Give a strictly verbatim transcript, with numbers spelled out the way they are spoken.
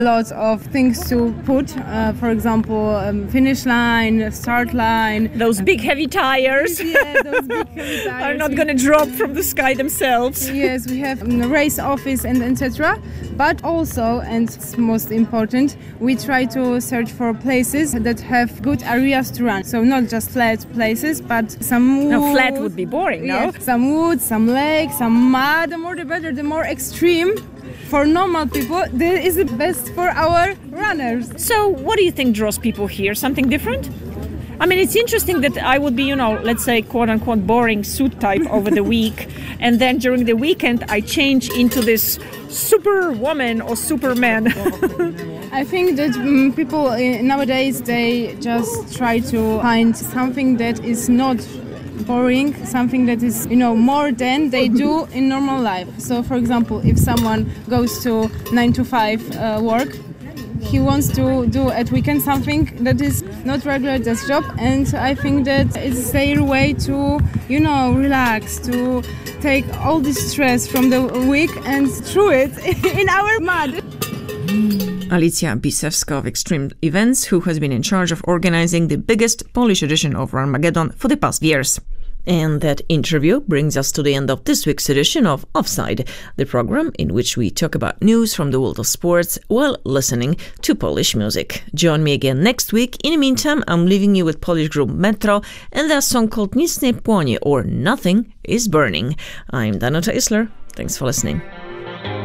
Lots of things to put, uh, for example, um, finish line, start line. Those big heavy tires. Yeah, those big heavy tires. Are not going to drop from the sky themselves. Yes, we have a race office and et cetera. But also, and it's most important, we try to search for places that have good areas to run. So not just flat places, but some wood. No, flat would be boring, no? Yeah, some wood, some lake, some mud. The more the better, the more extreme. For normal people, this is the best for our runners. So what do you think draws people here? Something different? I mean, it's interesting that I would be, you know, let's say, quote-unquote, boring suit type over the week. And then during the weekend, I change into this superwoman or superman. I think that um, people uh, nowadays, they just try to find something that is not boring, something that is, you know, more than they do in normal life. So, for example, if someone goes to nine to five uh, work, he wants to do at weekend something that is not regular desk job, and I think that it's their way to, you know, relax, to take all this stress from the week and throw it in our mud. Alicja Bisewska of Extreme Events, who has been in charge of organizing the biggest Polish edition of Runmageddon for the past years. And that interview brings us to the end of this week's edition of Offside, the program in which we talk about news from the world of sports while listening to Polish music. Join me again next week. In the meantime, I'm leaving you with Polish group Metro and their song called Nic nie płonie, or Nothing is Burning. I'm Danuta Isler. Thanks for listening.